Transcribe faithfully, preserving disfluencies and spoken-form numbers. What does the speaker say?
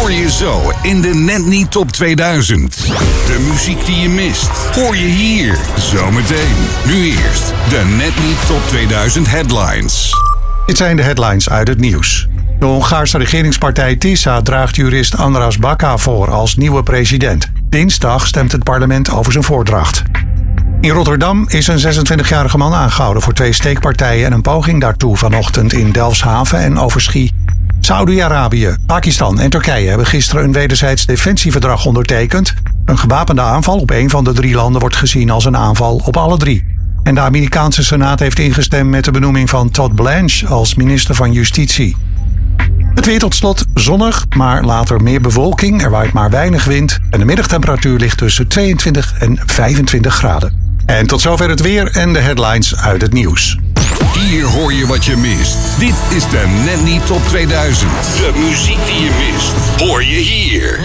hoor je zo in de Net Niet Top tweeduizend. De muziek die je mist, hoor je hier zometeen. Nu eerst de Net Niet Top tweeduizend headlines. Dit zijn de headlines uit het nieuws. De Hongaarse regeringspartij TISA draagt jurist András Baka voor als nieuwe president. Dinsdag stemt het parlement over zijn voordracht. In Rotterdam is een zesentwintigjarige man aangehouden voor twee steekpartijen en een poging daartoe vanochtend in Delfshaven en Overschie. Saoedi-Arabië, Pakistan en Turkije hebben gisteren een wederzijds defensieverdrag ondertekend. Een gewapende aanval op een van de drie landen wordt gezien als een aanval op alle drie. En de Amerikaanse Senaat heeft ingestemd met de benoeming van Todd Blanche als minister van Justitie. Het weer tot slot zonnig, maar later meer bewolking. Er waait maar weinig wind en de middagtemperatuur ligt tussen tweeëntwintig en vijfentwintig graden. En tot zover het weer en de headlines uit het nieuws. Hier hoor je wat je mist. Dit is de Net Niet Top tweeduizend. De muziek die je mist, hoor je hier.